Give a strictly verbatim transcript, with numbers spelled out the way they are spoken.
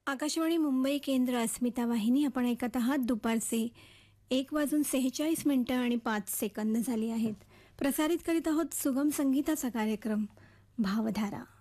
आकाशवाणी मुंबई केंद्र अस्मिता वाहिनी आपण ऐकत आहात. दुपारचे एक वाजून सेहेचाळीस मिनिटं आणि पाच सेकंद झाली आहेत. प्रसारित करीत आहोत सुगम संगीताचा कार्यक्रम भावधारा.